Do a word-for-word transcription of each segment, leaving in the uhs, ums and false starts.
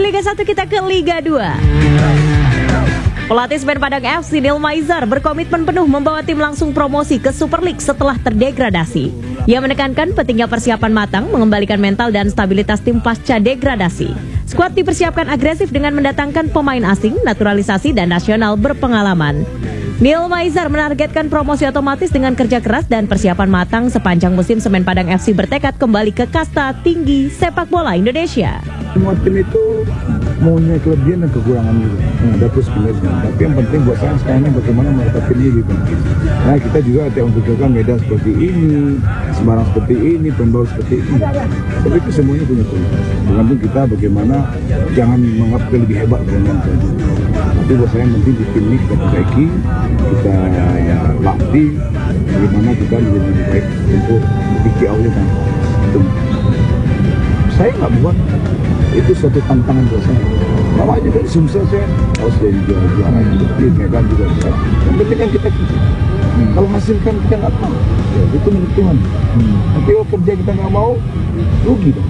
Liga satu kita ke Liga dua. Pelatih Semen Padang F C Neil Maizar berkomitmen penuh membawa tim langsung promosi ke Super League setelah terdegradasi. Ia menekankan pentingnya persiapan matang, mengembalikan mental dan stabilitas tim pasca degradasi. Skuad dipersiapkan agresif dengan mendatangkan pemain asing, naturalisasi dan nasional berpengalaman. Neil Maizar menargetkan promosi otomatis dengan kerja keras dan persiapan matang sepanjang musim. Semen Padang F C bertekad kembali ke kasta tinggi sepak bola Indonesia. Semua tim itu punya kelebihan dan kekurangan juga. Ada plus minusnya. Tapi yang penting buat saya sekarang ini bagaimana menetapkan ini gitu. Nah kita juga ada membutuhkan medan seperti ini, Semarang seperti ini, Pendol seperti ini. Tapi itu semuanya punya peluang. Tergantung kita bagaimana jangan menganggap kita lebih hebat dengan itu. Tapi buat saya yang penting di tim ini kita perbaiki, kita ya, latih, bagaimana kita menjadi lebih baik untuk memiliki awalnya kan. Itu. Saya nggak buat itu suatu tantangan buat saya. Lama juga di Sumsel saya harus jadi juara juara juga, di Medan juga bisa. Yang penting kan kita hmm. kalau hasilkan kita nggak tahu, ya, itu menurut Tuhan. Hmm. Tapi kalau kerja kita nggak mau, rugi dong.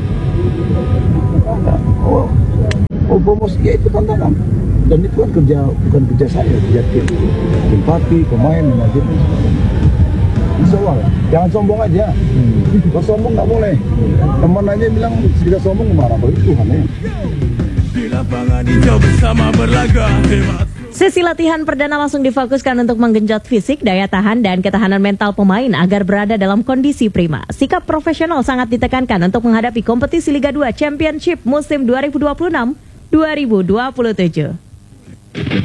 Oh, oh promosi ya itu tantangan. Dan itu kan kerja bukan kerja saya, kerja tim, tim pelatih, pemain, manajemen. Insya Allah, jangan sombong aja. Hmm. Kalau sombong nggak boleh. Teman aja bilang tidak sombong marah, bagi Tuhan ya. Di lapangan hijau bersama berlaga hebat. Sesi latihan perdana langsung difokuskan untuk menggenjot fisik, daya tahan, dan ketahanan mental pemain agar berada dalam kondisi prima. Sikap profesional sangat ditekankan untuk menghadapi kompetisi Liga dua Championship musim dua ribu dua puluh enam dua ribu dua puluh tujuh.